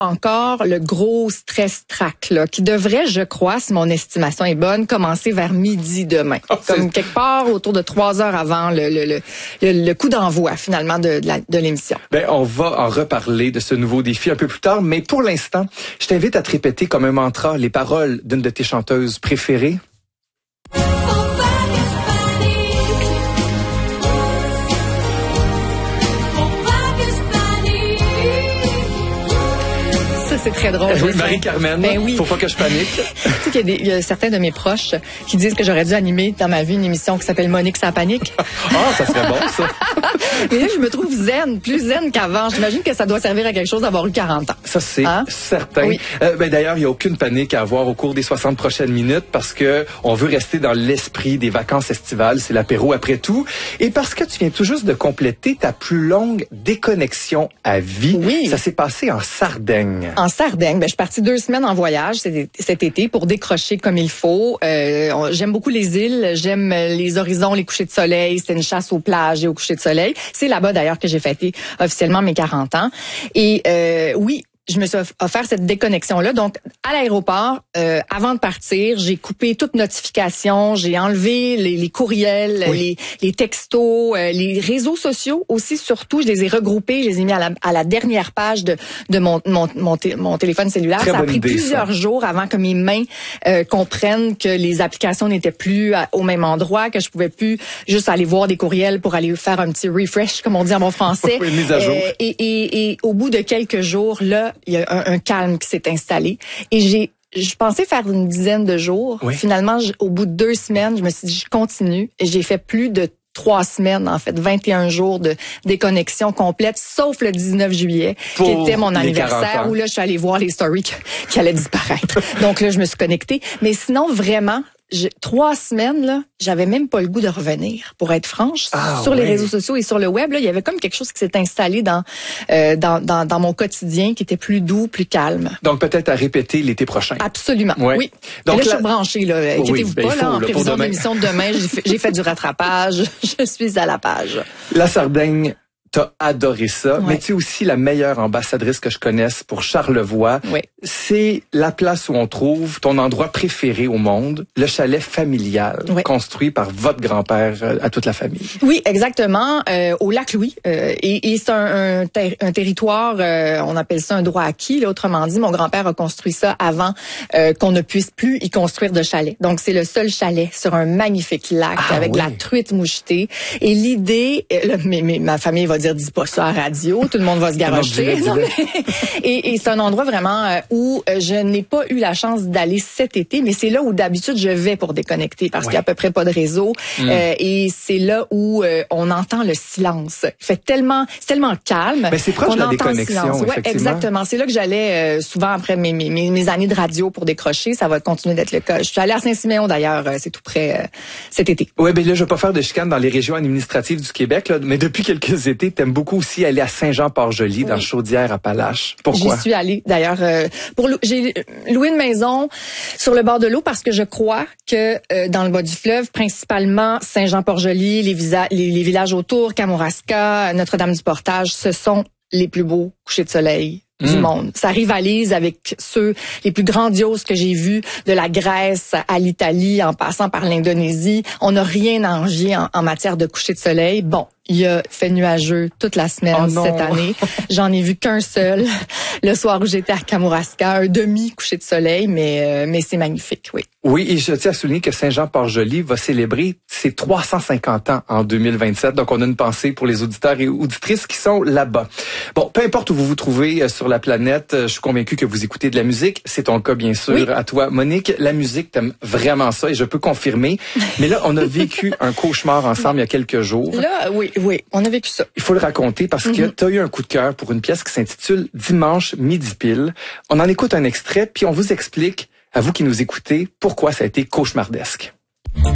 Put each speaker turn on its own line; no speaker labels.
encore le gros stress-track là, qui devrait, je crois, si mon estimation est bonne, commencer vers midi demain. Comme quelque part autour de 3 heures avant le coup d'envoi, finalement, de l'émission.
Ben, on va en reparler de ce nouveau défi un peu plus tard, mais pour l'instant, je t'invite à te répéter comme un mantra les paroles d'une de tes chanteuses préférées.
C'est très drôle.
Oui, Marie-Carmen,
ben oui.
Faut pas que je panique.
Tu sais qu'il y a certains de mes proches qui disent que j'aurais dû animer dans ma vie une émission qui s'appelle Monique ça panique.
Ah, ça serait bon, ça.
Mais là, je me trouve zen, plus zen qu'avant. J'imagine que ça doit servir à quelque chose d'avoir eu 40 ans.
Ça, c'est certain.
Oui.
Ben, d'ailleurs, il n'y a aucune panique à avoir au cours des 60 prochaines minutes parce que on veut rester dans l'esprit des vacances estivales. C'est l'apéro après tout. Et parce que tu viens tout juste de compléter ta plus longue déconnexion à vie.
Oui.
Ça s'est passé en Sardaigne.
En Sardaigne, ben, je suis partie 2 semaines en voyage cet été pour décrocher comme il faut. J'aime beaucoup les îles, j'aime les horizons, les couchers de soleil. C'était une chasse aux plages et aux couchers de soleil. C'est là-bas d'ailleurs que j'ai fêté officiellement mes 40 ans. Et oui, je me suis offert cette déconnexion-là. Donc, à l'aéroport, avant de partir, j'ai coupé toute notification, j'ai enlevé les courriels, les textos, les réseaux sociaux aussi, surtout. Je les ai regroupés, je les ai mis à la dernière page de mon téléphone cellulaire.
Très
ça a pris
idée,
plusieurs jours avant que mes mains comprennent que les applications n'étaient plus au même endroit, que je pouvais plus juste aller voir des courriels pour aller faire un petit refresh, comme on dit en bon français.
Une mise à jour.
Et au bout de quelques jours, là, il y a un calme qui s'est installé. Et je pensais faire une dizaine de jours. Oui. Finalement, au bout de 2 semaines, je me suis dit, je continue. Et j'ai fait plus de 3 semaines, en fait, 21 jours de déconnexion complète, sauf le 19 juillet, qui était mon anniversaire, où là, je suis allée voir les stories qui allaient disparaître. Donc là, je me suis connectée. Mais sinon, vraiment, 3 semaines, là, j'avais même pas le goût de revenir, pour être franche. Sur les réseaux sociaux et sur le web, là, il y avait comme quelque chose qui s'est installé dans mon quotidien qui était plus doux, plus calme.
Donc, peut-être à répéter l'été prochain.
Absolument, oui.
Donc,
là, je suis branchée, là. Inquiétez-vous pas, là, en prévision de l'émission de demain, j'ai fait du rattrapage. Je suis à la page.
La Sardaigne, t'as adoré ça, mais tu es aussi la meilleure ambassadrice que je connaisse pour Charlevoix.
Oui.
C'est la place où on trouve ton endroit préféré au monde, le chalet familial, construit par votre grand-père à toute la famille.
Oui, exactement, au lac Louis. Et c'est un territoire, on appelle ça un droit acquis. Là, autrement dit, mon grand-père a construit ça avant qu'on ne puisse plus y construire de chalet. Donc, c'est le seul chalet sur un magnifique lac avec la truite mouchetée. Et l'idée, ma famille va dire, dis pas ça à radio, tout le monde va se garocher. Et c'est un endroit vraiment où je n'ai pas eu la chance d'aller cet été, mais c'est là où d'habitude je vais pour déconnecter parce qu'il y a à peu près pas de réseau. Et c'est là où on entend le silence. C'est tellement calme.
Mais c'est proche de la déconnexion,
effectivement. Exactement. C'est là que j'allais souvent après mes années de radio pour décrocher. Ça va continuer d'être le cas. Je suis allée à Saint-Siméon d'ailleurs, c'est tout près cet été.
Oui, ben là, je vais pas faire de chicane dans les régions administratives du Québec, là, mais depuis quelques étés, t'aimes beaucoup aussi aller à Saint-Jean-Port-Joli, dans Chaudière-Appalaches. Pourquoi?
J'y suis allée, d'ailleurs. J'ai loué une maison sur le bord de l'eau parce que je crois que dans le bas du fleuve, principalement Saint-Jean-Port-Joli, les villages autour, Kamouraska, Notre-Dame-du-Portage, ce sont les plus beaux couchers de soleil du monde. Ça rivalise avec ceux les plus grandioses que j'ai vus, de la Grèce à l'Italie, en passant par l'Indonésie. On n'a rien à envier en matière de coucher de soleil. Bon, il a fait nuageux toute la semaine cette année. J'en ai vu qu'un seul le soir où j'étais à Kamouraska, un demi-coucher de soleil, mais c'est magnifique, oui.
Oui, et je tiens à souligner que Saint-Jean-Port-Joli va célébrer ses 350 ans en 2027. Donc, on a une pensée pour les auditeurs et auditrices qui sont là-bas. Bon, peu importe où vous vous trouvez sur la planète, je suis convaincu que vous écoutez de la musique. C'est ton cas, bien sûr, à toi. Monique, la musique, t'aimes vraiment ça et je peux confirmer. Mais là, on a vécu un cauchemar ensemble il y a quelques jours.
Là, oui, on a vécu ça.
Il faut le raconter parce que tu as eu un coup de cœur pour une pièce qui s'intitule Dimanche midi pile. On en écoute un extrait, puis on vous explique, à vous qui nous écoutez, pourquoi ça a été cauchemardesque.